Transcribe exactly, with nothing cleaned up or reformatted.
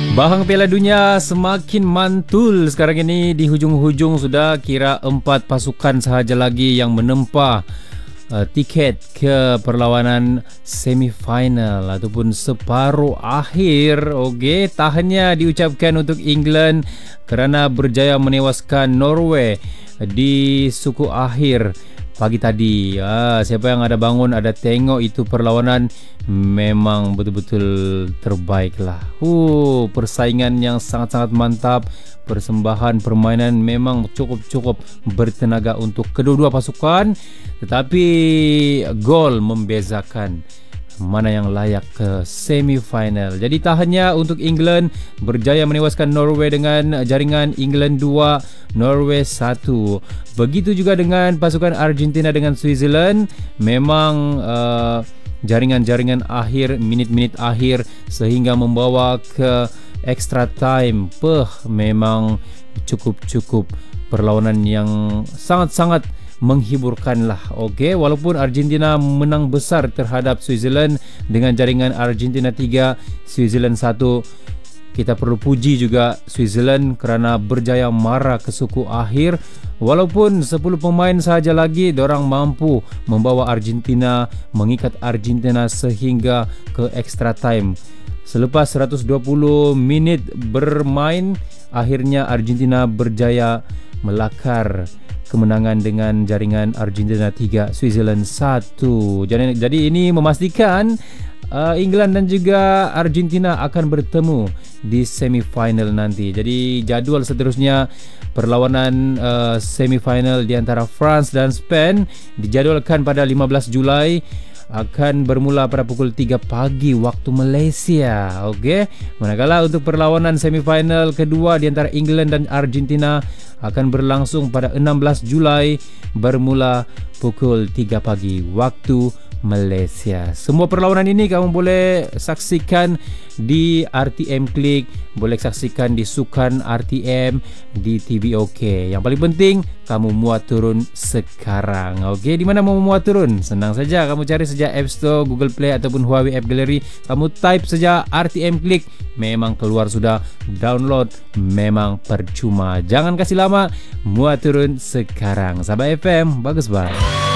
Bahang Piala Dunia semakin mantul sekarang ini. Di hujung-hujung sudah, kira empat pasukan sahaja lagi yang menempa uh, tiket ke perlawanan semifinal ataupun separuh akhir. Okey, tahannya diucapkan untuk England kerana berjaya menewaskan Norway di suku akhir pagi tadi. Ah, siapa yang ada bangun, ada tengok itu perlawanan, memang betul-betul terbaik lah. Uh, persaingan yang sangat-sangat mantap. Persembahan permainan memang cukup-cukup bertenaga untuk kedua-dua pasukan. Tetapi gol membezakan mana yang layak ke semifinal. Jadi tahannya untuk England berjaya menewaskan Norway dengan jaringan England dua, Norway satu. Begitu juga dengan pasukan Argentina dengan Switzerland. Memang uh, jaringan-jaringan akhir, minit-minit akhir sehingga membawa ke extra time. Peh, memang cukup-cukup perlawanan yang sangat-sangat menghiburkan lah. Okey, walaupun Argentina menang besar terhadap Switzerland dengan jaringan Argentina tiga, Switzerland satu. Kita perlu puji juga Switzerland kerana berjaya mara ke suku akhir. Walaupun sepuluh pemain sahaja lagi, diorang mampu membawa Argentina, mengikat Argentina sehingga ke extra time. Selepas seratus dua puluh minit bermain, akhirnya Argentina berjaya melakar kemenangan dengan jaringan Argentina tiga, Switzerland satu. Jadi, jadi ini memastikan uh, England dan juga Argentina akan bertemu di semifinal nanti. Jadi jadual seterusnya perlawanan uh, semifinal di antara France dan Spain dijadualkan pada lima belas Julai. Akan bermula pada pukul tiga pagi waktu Malaysia. Okey. Manakala untuk perlawanan semifinal kedua di antara England dan Argentina akan berlangsung pada enam belas Julai bermula pukul tiga pagi waktu Malaysia. Semua perlawanan ini kamu boleh saksikan di R T M Klik, boleh saksikan di Sukan R T M, di T V OK. Yang paling penting kamu muat turun sekarang. Okey, di mana mau muat turun? Senang saja, kamu cari saja App Store, Google Play ataupun Huawei App Gallery. Kamu type saja R T M Klik, memang keluar sudah. Download memang percuma. Jangan kasih lama, muat turun sekarang. Sabah F M, bagus banget.